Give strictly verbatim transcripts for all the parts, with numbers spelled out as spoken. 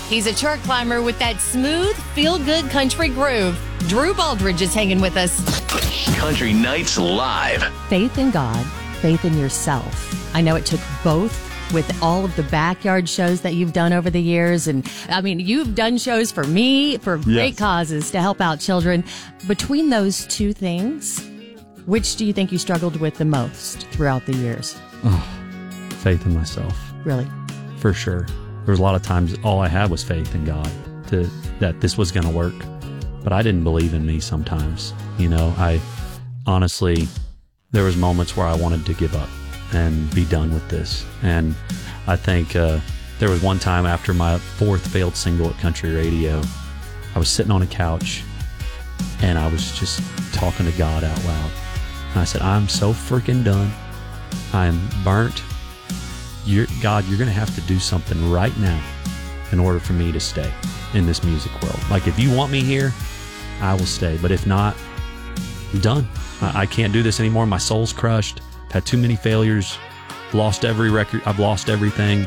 He's a chart climber with that smooth, feel-good country groove. Drew Baldridge is hanging with us. Country Nights Live. Faith in God, faith in yourself. I know it took both with all of the backyard shows that you've done over the years. And I mean, you've done shows for me, for great Yes. causes to help out children. Between those two things, which do you think you struggled with the most throughout the years? Oh, faith in myself. Really? For sure. There was a lot of times all I had was faith in God to, that this was going to work. But I didn't believe in me sometimes. You know, I honestly, there was moments where I wanted to give up and be done with this. And I think uh, there was one time after my fourth failed single at country radio, I was sitting on a couch and I was just talking to God out loud. And I said, I'm so freaking done. I'm burnt. You're, God, you're going to have to do something right now in order for me to stay in this music world. Like, if you want me here, I will stay. But if not, I'm done. I, I can't do this anymore. My soul's crushed. Had too many failures, lost every record. I've lost everything.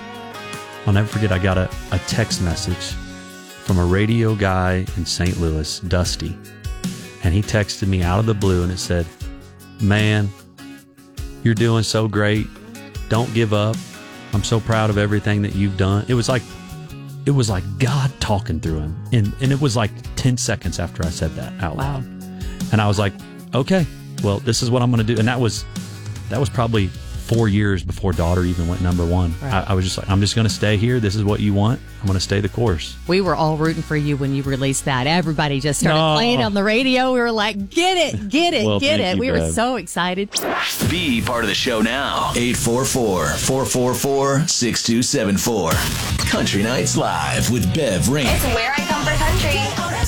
I'll never forget, I got a, a text message from a radio guy in Saint Louis, Dusty. And he texted me out of the blue and it said, man, you're doing so great. Don't give up. I'm so proud of everything that you've done. It was like, it was like God talking through him. And, and it was like ten seconds after I said that out loud. And I was like, okay, well, this is what I'm going to do. And that was, that was probably four years before Daughter even went number one. Right. I, I was just like, I'm just going to stay here. This is what you want. I'm going to stay the course. We were all rooting for you when you released that. Everybody just started No. playing on the radio. We were like, get it, get it, Well, get thank it. you, We were Bev. so excited. Be part of the show now. eight four four, four four four, six two seven four. Country Nights Live with Bev Ring. It's where I come for country.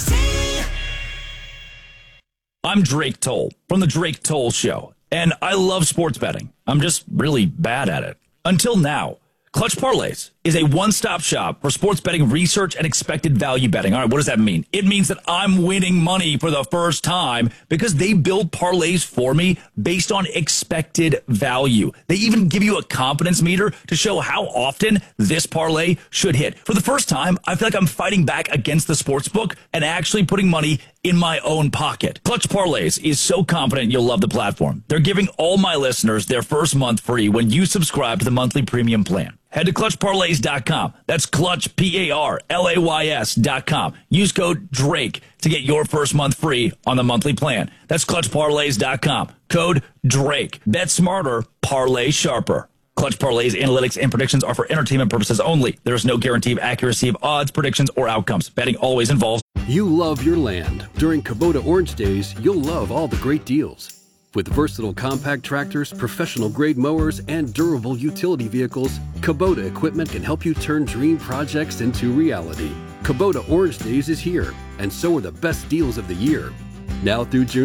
I'm Drake Toll from The Drake Toll Show, and I love sports betting. I'm just really bad at it. Until now. Clutch Parlays is a one-stop shop for sports betting research and expected value betting. All right, what does that mean? It means that I'm winning money for the first time because they build parlays for me based on expected value. They even give you a confidence meter to show how often this parlay should hit. For the first time, I feel like I'm fighting back against the sportsbook and actually putting money in my own pocket. Clutch Parlays is so confident you'll love the platform. They're giving all my listeners their first month free when you subscribe to the monthly premium plan. Head to clutch parlays dot com. That's Clutch, P A R L A Y S dot com. Use code DRAKE to get your first month free on the monthly plan. That's clutch parlays dot com. Code DRAKE. Bet smarter, parlay sharper. Clutch Parlays analytics and predictions are for entertainment purposes only. There is no guarantee of accuracy of odds, predictions, or outcomes. Betting always involves. You love your land. During Kubota Orange Days, you'll love all the great deals. With versatile compact tractors, professional-grade mowers, and durable utility vehicles, Kubota equipment can help you turn dream projects into reality. Kubota Orange Days is here, and so are the best deals of the year. Now through June